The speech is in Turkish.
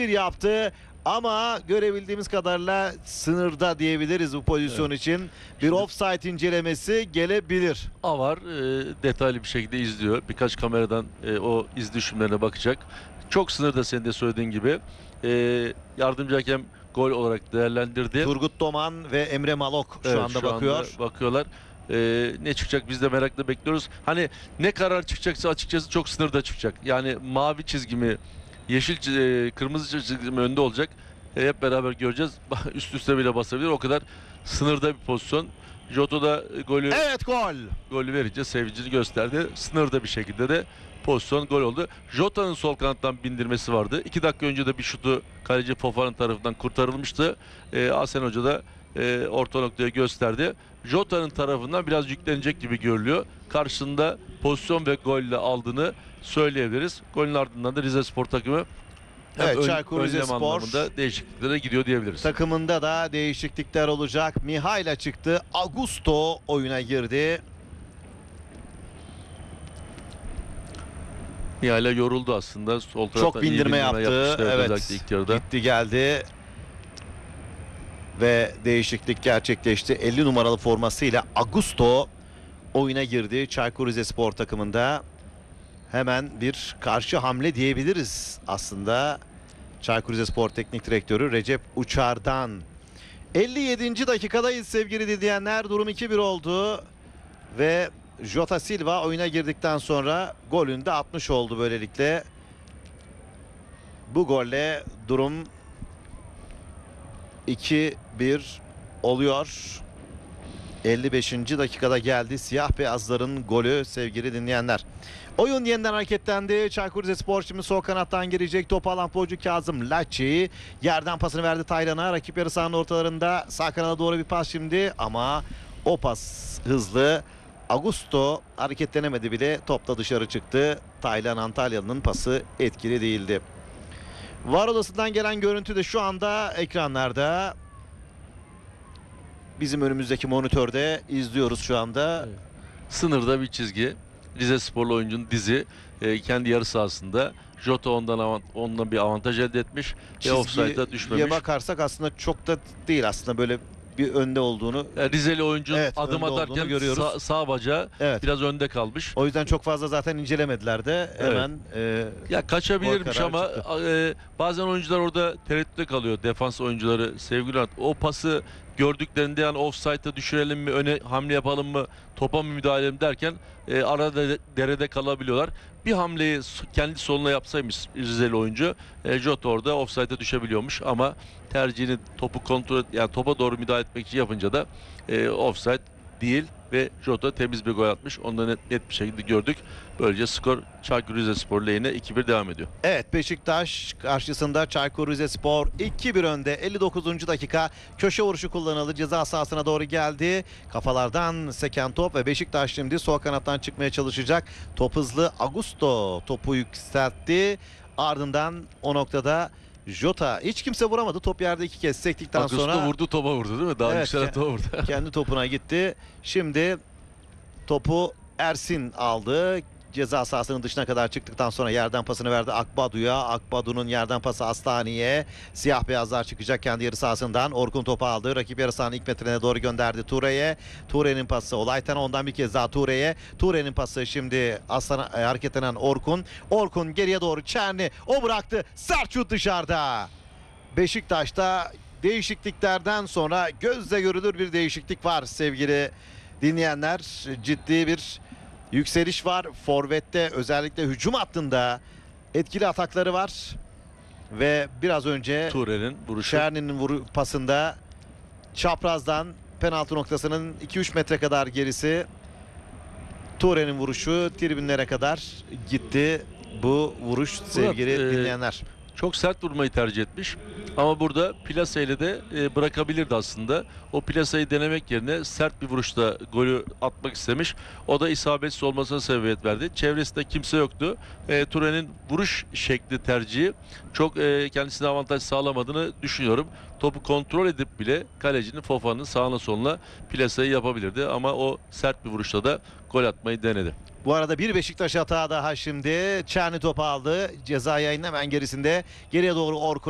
1 yaptı. Ama görebildiğimiz kadarıyla sınırda diyebiliriz bu pozisyon için. Bir offside incelemesi gelebilir. Avar detaylı bir şekilde izliyor. Birkaç kameradan o iz düşümlerine bakacak. Çok sınırda, senin de söylediğin gibi. Yardımcı hakem gol olarak değerlendirdi. Turgut Doman ve Emre Malok şu anda bakıyor. Bakıyorlar. Ne çıkacak biz de merakla bekliyoruz. Hani ne karar çıkacaksa açıkçası çok sınırda çıkacak. Yani mavi çizgi mi, yeşil kırmızı çizgi mi önde olacak. Hep beraber göreceğiz. Üst üste bile basabilir. O kadar sınırda bir pozisyon. Jota da Evet, golü verince sevincini gösterdi. Sınırda bir şekilde de pozisyon gol oldu. Jota'nın sol kanattan bindirmesi vardı. 2 dakika önce de bir şutu kaleci Fofan'ın tarafından kurtarılmıştı. Asen Hoca da orta noktaya gösterdi. Jota'nın tarafından biraz yüklenecek gibi görülüyor. Karşısında pozisyon ve golle aldığını söyleyebiliriz. Golün ardından da Rizespor takımı evet, Çaykur Rizespor anlamında değişikliklere gidiyor diyebiliriz. Takımında da değişiklikler olacak. Mihail'a çıktı. Augusto oyuna girdi. Mihail'e yoruldu aslında. Sol Çok bindirme yaptı. Evet. İlk yarıda. Gitti geldi. Ve değişiklik gerçekleşti. 50 numaralı formasıyla Augusto oyuna girdi. Çaykur Rizespor takımında. Hemen bir karşı hamle diyebiliriz aslında. Çaykur Rizespor Teknik Direktörü Recep Uçar'dan. 57. dakikadayız sevgili dinleyenler. Durum 2-1 oldu. Ve Jota Silva oyuna girdikten sonra golünü de atmış oldu böylelikle. Bu golle durum 2-1 oluyor. 55. dakikada geldi siyah beyazların golü sevgili dinleyenler. Oyun yeniden hareketlendi. Çaykur Rizespor şimdi sol kanattan girecek. Topu alan futbolcu Kazım Laçi. Yerden pasını verdi Taylan'a. Rakip yarı sahanın ortalarında. Sağ kanada doğru bir pas şimdi. Ama o pas hızlı. Augusto hareketlenemedi bile. Top da dışarı çıktı. Taylan Antalyalı'nın pası etkili değildi. VAR odasından gelen görüntü de şu anda ekranlarda. Bizim önümüzdeki monitörde izliyoruz şu anda. Evet. Sınırda bir çizgi. Rizesporlu oyuncunun dizi kendi yarı sahasında. Jota ondan bir avantaj elde etmiş ve offside'a düşmemiş. Bakarsak aslında çok da değil, aslında böyle bir önde olduğunu. Rizeli oyuncunun adım atarken görüyoruz. Sağ bacağı biraz önde kalmış. O yüzden çok fazla zaten incelemediler de hemen. Ya kaçabilirmiş ama bazen oyuncular orada tereddütte kalıyor. Defans oyuncuları sevgili Anat. O pası gördüklerinde yani offside'a düşürelim mi, öne hamle yapalım mı, topa mı müdahale edelim derken arada derede kalabiliyorlar. Bir hamleyi kendi soluna yapsaymış Rizeli oyuncu, Jota orada offside'a düşebiliyormuş ama tercihini topu kontrol, yani topa doğru müdahale etmek için yapınca da offside değil ve Jota temiz bir gol atmış. Onu da net bir şekilde gördük. Böylece skor Çaykur Rizespor lehine 2-1 devam ediyor. Evet, Beşiktaş karşısında Çaykur Rizespor 2-1 önde. 59. dakika köşe vuruşu kullanıldı. Ceza sahasına doğru geldi. Kafalardan seken top ve Beşiktaş şimdi sol kanattan çıkmaya çalışacak. Top hızlı. Augusto topu yükseltti. Ardından o noktada Jota, hiç kimse vuramadı. Top yerde 2 kez sektikten sonra. Augusto topa vurdu değil mi? Daha yükselen topa vurdu. Kendi topuna gitti. Şimdi topu Ersin aldı. Ceza sahasının dışına kadar çıktıktan sonra yerden pasını verdi Akbadu'ya. Akbadu'nun yerden pası Astani'ye. Siyah beyazlar çıkacak kendi yarı sahasından. Orkun topu aldı. Rakip yarı sahanın ilk metrene doğru gönderdi Ture'ye. Ture'nin pası Olaytan, ondan bir kez daha Ture'ye. Ture'nin pası şimdi Aslan'a hareketlenen Orkun. Orkun geriye doğru Çerni. O bıraktı. Sert şut dışarıda. Beşiktaş'ta değişikliklerden sonra gözle görülür bir değişiklik var sevgili dinleyenler. Ciddi bir yükseliş var. Forvet'te özellikle hücum hattında etkili atakları var. Ve biraz önce Ture'nin vuruşu. Çerni'nin pasında çaprazdan penaltı noktasının 2-3 metre kadar gerisi. Ture'nin vuruşu tribünlere kadar gitti. Bu vuruş sevgili dinleyenler. Çok sert vurmayı tercih etmiş. Ama burada plaseyle de bırakabilirdi aslında. O plaseyi denemek yerine sert bir vuruşla golü atmak istemiş. O da isabetsiz olmasına sebebiyet verdi. Çevresinde kimse yoktu. Ture'nin vuruş şekli tercihi çok kendisine avantaj sağlamadığını düşünüyorum. Topu kontrol edip bile kalecinin Fofan'ın sağına soluna plaseyi yapabilirdi. Ama o sert bir vuruşla da gol atmayı denedi. Bu arada bir Beşiktaş hata daha şimdi. Çerni topu aldı. Ceza yayının hemen gerisinde. Geriye doğru Orkun.